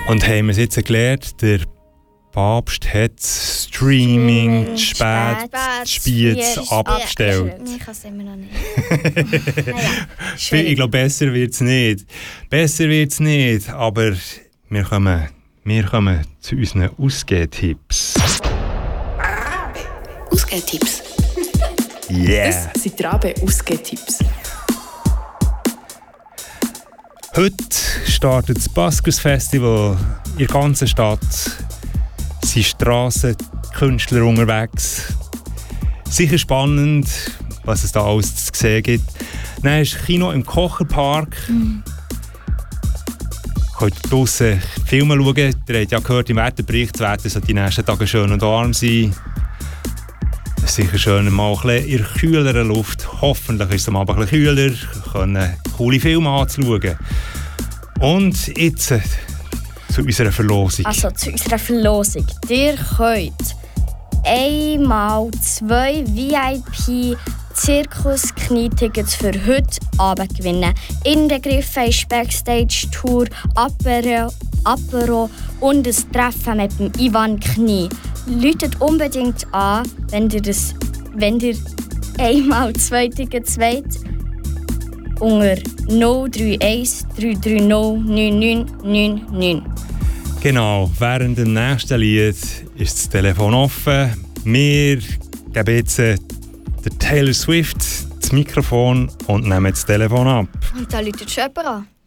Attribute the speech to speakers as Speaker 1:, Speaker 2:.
Speaker 1: Und haben wir es jetzt gelernt, der Papst hat Streaming, Spiez abgestellt.
Speaker 2: Ich kann es immer noch nicht.
Speaker 1: Ich glaube, besser wird es nicht. Aber wir kommen zu unseren Ausgehtipps.
Speaker 3: Ausgehtipps.
Speaker 1: Yeah!
Speaker 3: Das sind Rabe Ausgehtipps.
Speaker 1: Heute startet das Buskers Festival in der ganzen Stadt. Es sind Strassenkünstler unterwegs. Sicher spannend, was es da alles zu sehen gibt. Dann ist Kino im Kocherpark. Könnt draussen Filme schauen. Ihr habt ja gehört im Wetterbericht, das Wetter soll die nächsten Tage schön und warm sein. Es ist sicher schön, mal ein bisschen in der kühleren Luft. Hoffentlich ist es am Abend ein bisschen kühler. Können coole Filme anzuschauen. Und jetzt zu unserer Verlosung.
Speaker 2: Also zu unserer Verlosung. Ihr könnt einmal 2 VIP-Zirkus-Knie-Tickets für heute Abend gewinnen. Inbegriffen ist Backstage-Tour, Apero und ein Treffen mit dem Ivan Knie. Läutet unbedingt an, wenn ihr einmal 2 Tickets wollt. Unter 031 330 9999.
Speaker 1: Genau, während dem nächsten Lied ist das Telefon offen. Wir geben jetzt der Taylor Swift das Mikrofon und nehmen das Telefon ab.
Speaker 2: Und da läutet schon jemand an.